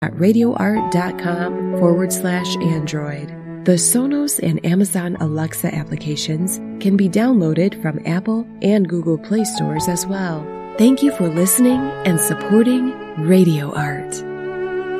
at radioart.com/Android. The Sonos and Amazon Alexa applications can be downloaded from Apple and Google Play stores as well. Thank you for listening and supporting Radio Art.